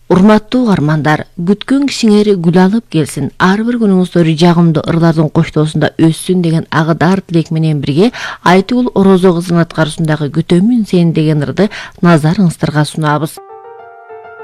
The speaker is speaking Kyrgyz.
Урматтуу угармандар, күткөн кишиңер гүл алып келсин. Ар бир күнүңүздөр жагымдуу ырлардын коштоосунда өссүн деген агыдар тилек менен бирге Айтыгул Орозо кызынын аткаруусундагы Күтөмүн сени деген ырды назарыңыздарга сунабыз.